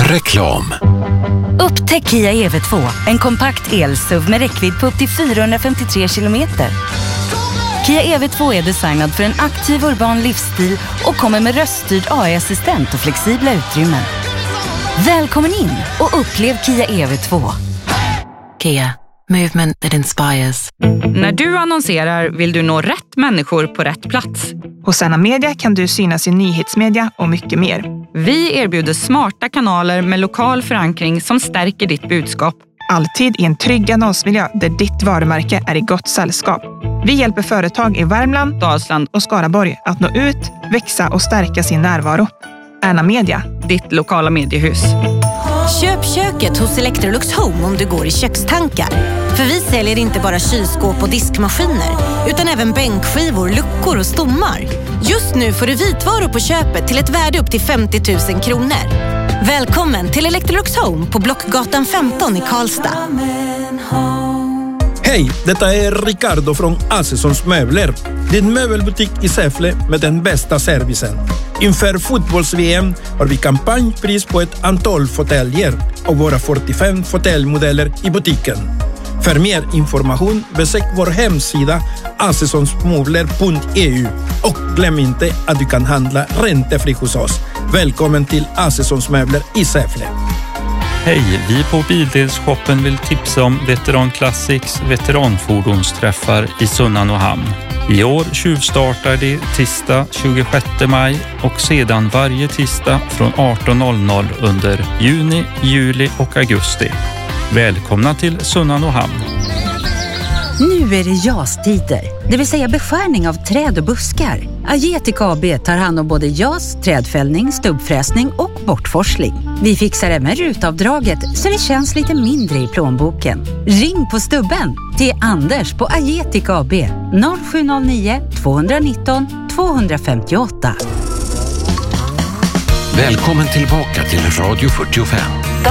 Reklam. Upptäck Kia EV2, en kompakt el-SUV med räckvidd på upp till 453 kilometer. Kia EV2 är designad för en aktiv urban livsstil och kommer med röststyrd AI-assistent och flexibla utrymmen. Välkommen in och upplev Kia EV2. Kia, movement that inspires. När du annonserar vill du nå rätt människor på rätt plats. Hos Anna Media kan du synas i nyhetsmedia och mycket mer. Vi erbjuder smarta kanaler med lokal förankring som stärker ditt budskap. Alltid i en trygg annonsmiljö där ditt varumärke är i gott sällskap. Vi hjälper företag i Värmland, Dalsland och Skaraborg att nå ut, växa och stärka sin närvaro. Anna Media, ditt lokala mediehus. Köp köket hos Electrolux Home om du går i kökstankar. För vi säljer inte bara kylskåp och diskmaskiner utan även bänkskivor, luckor och stommar. Just nu får du vitvaror på köpet till ett värde upp till 50 000 kronor. Välkommen till Electrolux Home på Blockgatan 15 i Karlstad. Hej, detta är Ricardo från Assessons Möbler. Din möbelbutik i Säffle med den bästa servicen. Inför fotbolls-VM har vi kampanjpris på ett antal fåtöljer och våra 45 fåtöljmodeller i butiken. För mer information besök vår hemsida assessonsmöbler.eu och glöm inte att du kan handla räntefri hos oss. Välkommen till Assessons Möbler i Säffle. Hej, vi på Bildelshoppen vill tipsa om Veteran Classics veteranfordonsträffar i Sunnanåhamn. I år tjuvstartar det tisdag 26 maj och sedan varje tisdag från 18.00 under juni, juli och augusti. Välkomna till Sunnanåhamn. Nu är det jastider, det vill säga beskärning av träd och buskar. Agetic AB tar hand om både jas, trädfällning, stubbfräsning och bortforsling. Vi fixar även rutavdraget så det känns lite mindre i plånboken. Ring på stubben till Anders på Agetic AB 0709 219 258. Välkommen tillbaka till Radio 45.